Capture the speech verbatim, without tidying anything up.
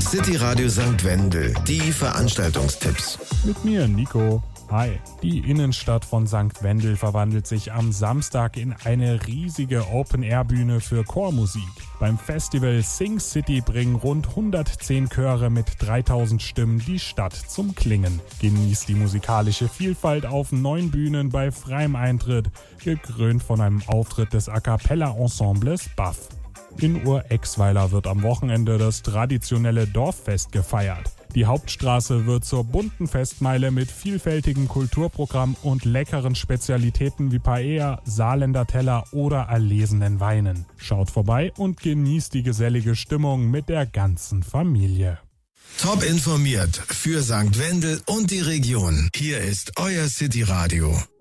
City Radio Sankt Wendel, die Veranstaltungstipps. Mit mir, Nico. Hi. Die Innenstadt von Sankt Wendel verwandelt sich am Samstag in eine riesige Open-Air-Bühne für Chormusik. Beim Festival Sing City bringen rund hundertzehn Chöre mit dreitausend Stimmen die Stadt zum Klingen. Genießt die musikalische Vielfalt auf neun Bühnen bei freiem Eintritt, gekrönt von einem Auftritt des A-Cappella-Ensembles Buff. In Ur-Exweiler wird am Wochenende das traditionelle Dorffest gefeiert. Die Hauptstraße wird zur bunten Festmeile mit vielfältigem Kulturprogramm und leckeren Spezialitäten wie Paella, Saarländer Teller oder erlesenen Weinen. Schaut vorbei und genießt die gesellige Stimmung mit der ganzen Familie. Top informiert für Sankt Wendel und die Region. Hier ist euer City Radio.